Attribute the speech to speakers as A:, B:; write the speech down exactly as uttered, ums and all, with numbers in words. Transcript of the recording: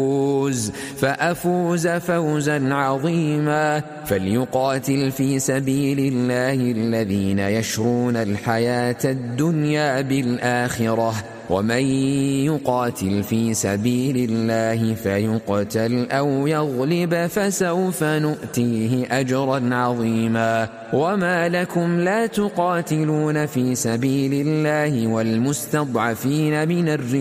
A: فأفوز فوزا عظيما. فليقاتل في سبيل الله الذين يشرون الحياة الدنيا بالآخرة، ومن يقاتل في سبيل الله فيقتل أو يغلب فسوف نؤتيه أجرا عظيما. وما لكم لا تقاتلون في سبيل الله والمستضعفين من الرجال